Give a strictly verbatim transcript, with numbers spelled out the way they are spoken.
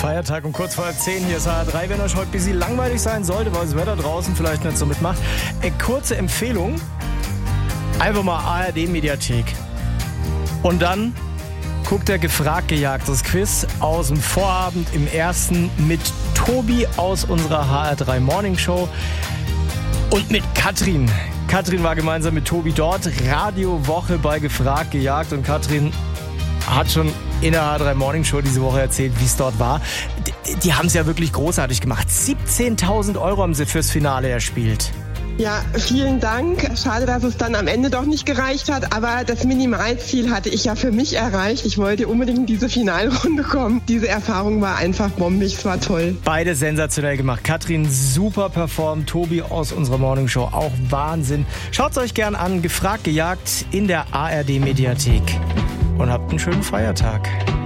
Feiertag um kurz vor zehn, hier ist H R drei. Wenn euch heute ein bisschen langweilig sein sollte, weil das Wetter draußen vielleicht nicht so mitmacht, eine kurze Empfehlung, einfach mal A R D-Mediathek. Und dann guckt der Gefragt gejagt, das Quiz aus dem Vorabend im ersten mit Tobi aus unserer H R drei Morning Show und mit Katrin. Katrin war gemeinsam mit Tobi dort, Radiowoche bei Gefragt gejagt, und Katrin hat schon in der H R drei Morning Show diese Woche erzählt, wie es dort war. Die, die haben es ja wirklich großartig gemacht. siebzehntausend Euro haben sie fürs Finale erspielt. Ja, vielen Dank. Schade, dass es dann am Ende doch nicht gereicht hat, aber das Minimalziel hatte ich ja für mich erreicht. Ich wollte unbedingt in diese Finalrunde kommen. Diese Erfahrung war einfach bombig, es war toll. Beide sensationell gemacht. Katrin super performt, Tobi aus unserer Morning Show auch Wahnsinn. Schaut's euch gern an, Gefragt gejagt in der A R D Mediathek. Und habt einen schönen Feiertag.